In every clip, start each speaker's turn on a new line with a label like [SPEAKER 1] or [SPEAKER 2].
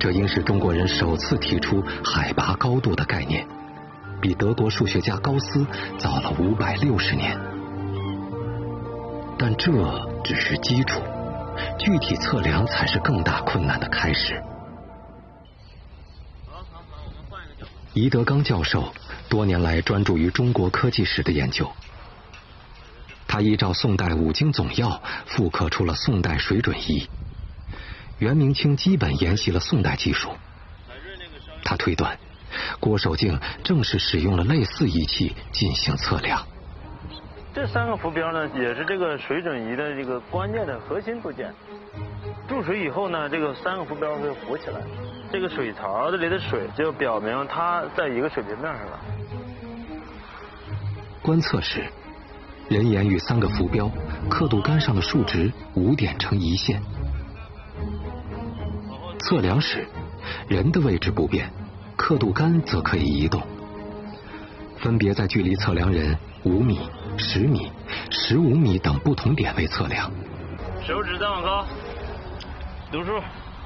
[SPEAKER 1] 这应是中国人首次提出海拔高度的概念，比德国数学家高斯早了560年。但这只是基础，具体测量才是更大困难的开始。宜德刚教授多年来专注于中国科技史的研究，他依照宋代五经总要复刻出了宋代水准仪，元明清基本沿袭了宋代技术。他推断，郭守敬正是使用了类似仪器进行测量。
[SPEAKER 2] 这3个浮标呢，也是这个水准仪的这个关键的核心部件。注水以后呢，这个3个浮标会浮起来，这个水槽这里的水就表明它在一个水平面上了。
[SPEAKER 1] 观测时，人眼与3个浮标刻度杆上的数值5点成一线。测量时，人的位置不变，刻度杆则可以移动，分别在距离测量人5米、10米、15米等不同点位测量。
[SPEAKER 2] 手指再往高，读数。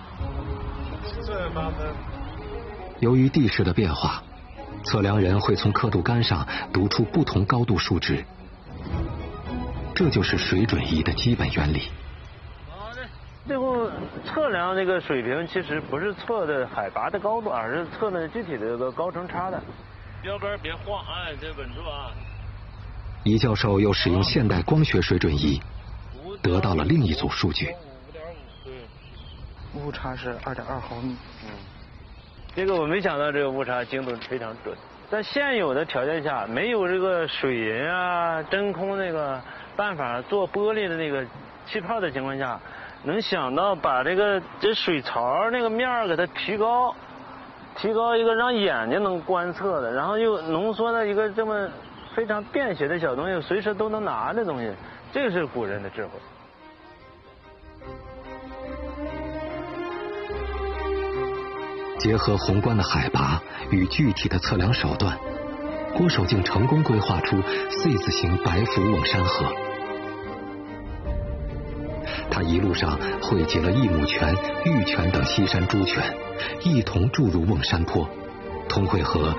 [SPEAKER 1] 由于地势的变化，测量人会从刻度杆上读出不同高度数值，这就是水准仪的基本原理。
[SPEAKER 2] 最后测量这个水平，其实不是测的海拔的高度，而是测的具体的这个高程差的。标杆别晃，哎，这稳住啊！
[SPEAKER 1] 宜教授又使用现代光学水准仪，得到了另一组数据。
[SPEAKER 3] 误差是2.2毫米。
[SPEAKER 2] 这个我没想到，这个误差精度非常准。在现有的条件下，没有这个水银啊、真空那个办法做玻璃的那个气泡的情况下，能想到把这水槽那个面儿给它提高一个让眼睛能观测的，然后又浓缩的一个这么非常便携的小东西，随时都能拿的东西，这个是古人的智慧。
[SPEAKER 1] 结合宏观的海拔与具体的测量手段，郭守敬成功规划出 C 字形白浮瓮山河。他一路上汇集了益母泉、玉泉等西山诸泉，一同注入瓮山坡，通汇河